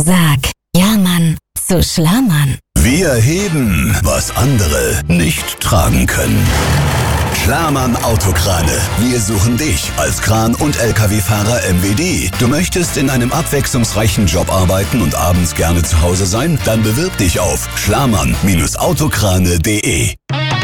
Sag ja, Mann, zu Schlamann. Wir heben, was andere nicht tragen können. Schlamann Autokrane. Wir suchen dich als Kran- und LKW-Fahrer MWD. Du möchtest in einem abwechslungsreichen Job arbeiten und abends gerne zu Hause sein? Dann bewirb dich auf schlamann-autokrane.de.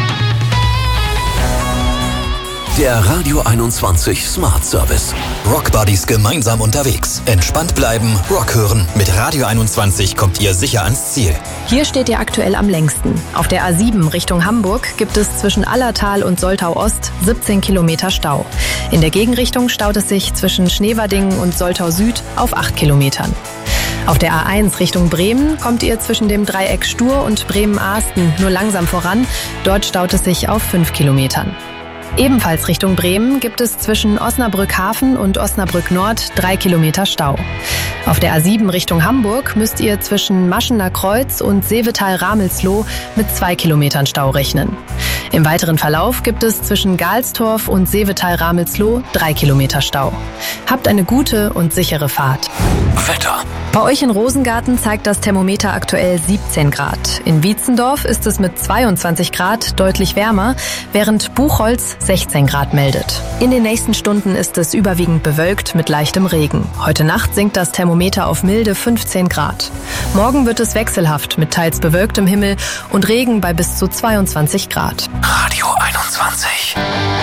Der Radio 21 Smart Service. Rock Buddies gemeinsam unterwegs. Entspannt bleiben, Rock hören. Mit Radio 21 kommt ihr sicher ans Ziel. Hier steht ihr aktuell am längsten. Auf der A7 Richtung Hamburg gibt es zwischen Allertal und Soltau Ost 17 Kilometer Stau. In der Gegenrichtung staut es sich zwischen Schneverdingen und Soltau Süd auf 8 Kilometern. Auf der A1 Richtung Bremen kommt ihr zwischen dem Dreieck Stur und Bremen-Ahsten nur langsam voran. Dort staut es sich auf 5 Kilometern. Ebenfalls Richtung Bremen gibt es zwischen Osnabrück Hafen und Osnabrück Nord 3 Kilometer Stau. Auf der A7 Richtung Hamburg müsst ihr zwischen Maschener Kreuz und Seevetal-Ramelsloh mit 2 Kilometern Stau rechnen. Im weiteren Verlauf gibt es zwischen Galstorf und Seevetal-Ramelsloh 3 Kilometer Stau. Habt eine gute und sichere Fahrt. Wetter. Bei euch in Rosengarten zeigt das Thermometer aktuell 17 Grad. In Wietzendorf ist es mit 22 Grad deutlich wärmer, während Buchholz 16 Grad meldet. In den nächsten Stunden ist es überwiegend bewölkt mit leichtem Regen. Heute Nacht sinkt das Thermometer auf milde 15 Grad. Morgen wird es wechselhaft mit teils bewölktem Himmel und Regen bei bis zu 22 Grad. Radio 21.